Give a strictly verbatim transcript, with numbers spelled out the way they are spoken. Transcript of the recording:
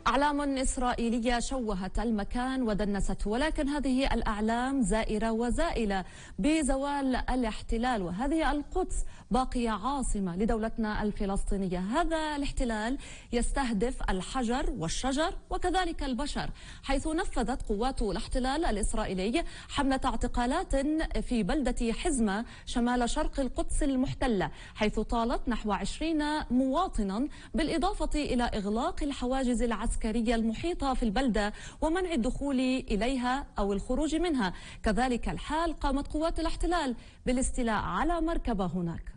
أعلام إسرائيلية شوهت المكان ودنسته، ولكن هذه الأعلام زائرة وزائلة بزوال الاحتلال، وهذه القدس باقية عاصمة لدولتنا الفلسطينية. هذا الاحتلال يستهدف الحجر والشجر وكذلك البشر، حيث نفذت قوات الاحتلال الإسرائيلي حملة اعتقالات في بلدة حزمة شمال شرق القدس المحتلة، حيث طالت نحو عشرين مواطنا، بالإضافة إلى إغلاق الحواجز العسكرية المحيطة في البلدة ومنع الدخول إليها أو الخروج منها. كذلك الحال قامت قوات الاحتلال بالاستيلاء على مركبة هناك.